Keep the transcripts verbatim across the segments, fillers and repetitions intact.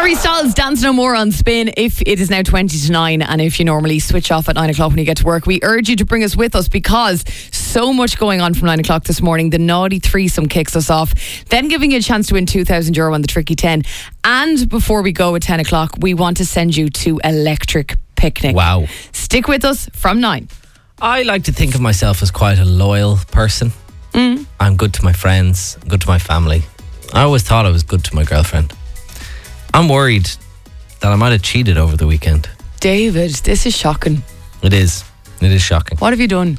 Harry Styles, Dance No More on Spin. If it is now twenty to nine, and if you normally switch off at nine o'clock when you get to work, we urge you to bring us with us because so much going on from nine o'clock this morning. The Naughty Threesome kicks us off, then giving you a chance to win two thousand euro on the Tricky ten. And before we go at ten o'clock, we want to send you to Electric Picnic. Wow. Stick with us from nine. I like to think of myself as quite a loyal person. Mm. I'm good to my friends, good to my family. I always thought I was good to my girlfriend. I'm worried that I might have cheated over the weekend. David, this is shocking. It is. It is shocking. What have you done?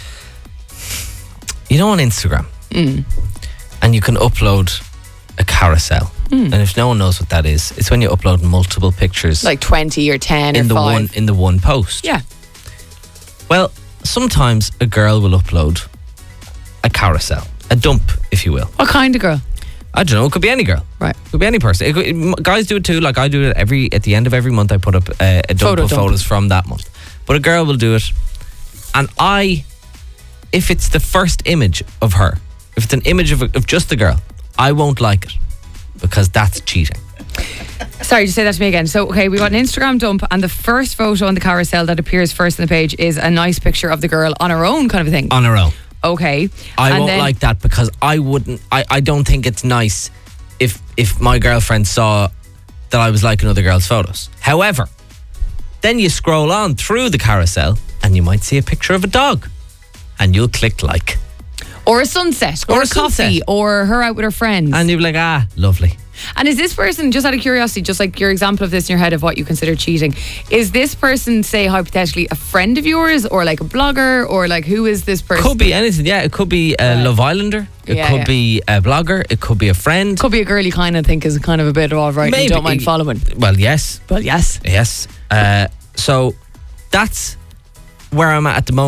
You know, on Instagram, Mm. and you can upload a carousel. Mm. And if no one knows what that is, it's when you upload multiple pictures Like twenty or ten in or the five. one in the one post. Yeah. Well, sometimes a girl will upload a carousel, a dump, if you will. What kind of girl? I don't know. It could be any girl. Right. It could be any person. It could, it, guys do it too. Like I do it every at the end of every month. I put up uh, a dump Photo of dump. photos from that month. But a girl will do it, and I, if it's the first image of her, if it's an image of, of just the girl, I won't like it because that's cheating. Sorry, just say that to me again. So, okay, we got an Instagram dump, and the first photo on the carousel that appears first on the page is a nice picture of the girl on her own, kind of a thing. On her own. Okay. I And won't then- like that because I wouldn't. I, I don't think it's nice if if my girlfriend saw that I was liking other girls' photos. However, then you scroll on through the carousel and you might see a picture of a dog, and you'll click like, Or a sunset, or, Or a a coffee, sunset. or her out with her friends. and you're like, ah, lovely. And is this person, just out of curiosity, just like your example of this in your head of what you consider cheating, is this person, say, hypothetically, a friend of yours, or like a blogger, or like who is this person? Could be anything. Yeah, it could be a Right. Love Islander. It Yeah, could yeah. be a blogger. It could be a friend. Could be a girl you kind of think is kind of a bit all right and Maybe. don't mind following. Well, yes, Well, yes. yes. Uh, so that's where I'm at at the moment.